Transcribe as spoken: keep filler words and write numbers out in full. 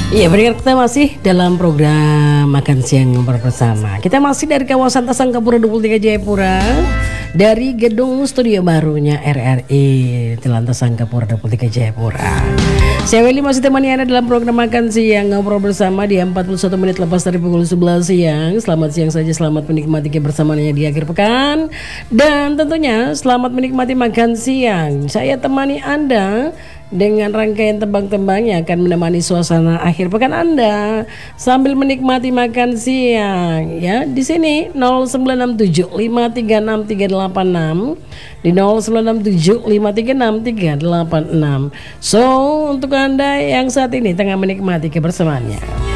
Iya, berikut kita masih dalam program Makan Siang Bersama. Kita masih dari kawasan Tasangkapura dua puluh tiga Jayapura, dari gedung studio barunya R R I Jalan Tasangkapura dua puluh tiga Jayapura. Saya Willy masih temani Anda dalam program Makan Siang Ngobrol Bersama di empat puluh satu menit lepas dari pukul sebelas siang. Selamat siang saja, selamat menikmati kebersamaannya di akhir pekan. Dan tentunya selamat menikmati makan siang. Saya temani Anda dengan rangkaian tembang-tembang yang akan menemani suasana akhir pekan Anda sambil menikmati makan siang. Ya, di sini nol sembilan enam tujuh lima tiga enam tiga delapan enam, di nol sembilan enam tujuh lima tiga enam tiga delapan enam. So, untuk Anda yang saat ini tengah menikmati kebersamaannya,